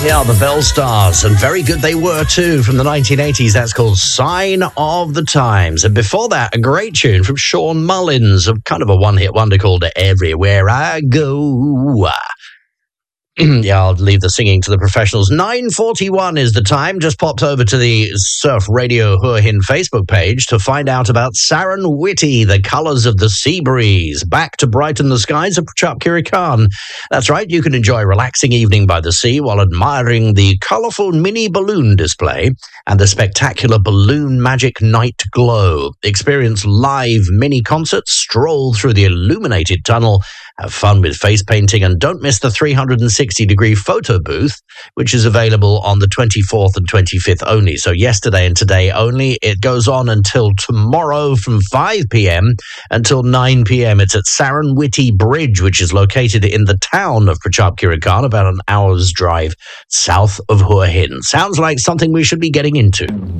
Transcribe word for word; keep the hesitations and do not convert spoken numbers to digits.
Yeah, the Bell Stars, and very good they were too, from the nineteen eighties. That's called Sign of the Times. And before that, a great tune from Sean Mullins, of kind of a one-hit wonder called Everywhere I Go. Yeah, I'll leave the singing to the professionals. nine forty-one is the time. Just popped over to the Surf Radio Hua Hin Facebook page to find out about Saran Witty, the colours of the sea breeze. Back to brighten the skies of Prachap Kirikan. That's right, you can enjoy a relaxing evening by the sea while admiring the colourful mini balloon display and the spectacular Balloon Magic Night Glow. Experience live mini concerts, stroll through the illuminated tunnel, have fun with face painting, and don't miss the three hundred sixty degree photo booth, which is available on the twenty-fourth and twenty-fifth only. So yesterday and today only. It goes on until tomorrow from five p.m. until nine p.m. It's at Saran Witty Bridge, which is located in the town of Prachap Kirikan, about an hour's drive south of Hua Hin. Sounds like something we should be getting into.